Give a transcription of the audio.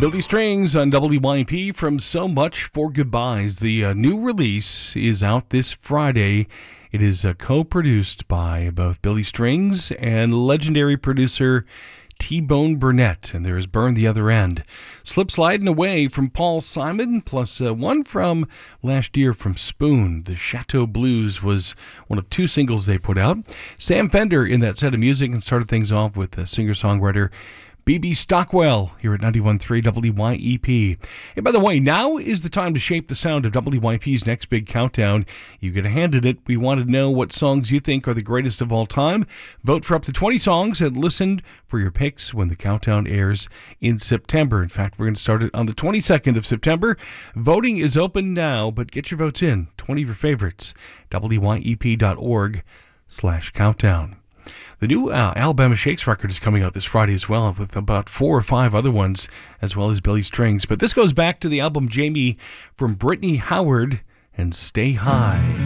Billy Strings on WYP from So Much for Goodbyes. The new release is out this Friday. It is co-produced by both Billy Strings and legendary producer T-Bone Burnett, and there is Burn the Other End. Slip Sliding Away from Paul Simon, plus one from last year from Spoon. The Chateau Blues was one of two singles they put out. Sam Fender in that set of music, and started things off with singer-songwriter B.B. Stockwell here at 91.3 WYEP. Hey, by the way, now is the time to shape the sound of WYP's next big countdown. You get a hand in it. We want to know what songs you think are the greatest of all time. Vote for up to 20 songs and listen for your picks when the countdown airs in September. In fact, we're going to start it on the 22nd of September. Voting is open now, but get your votes in. 20 of your favorites. WYEP.org/countdown. The new Alabama Shakes record is coming out this Friday as well, with about 4 or 5 other ones, as well as Billy Strings. But this goes back to the album Jamie from Brittany Howard and Stay High.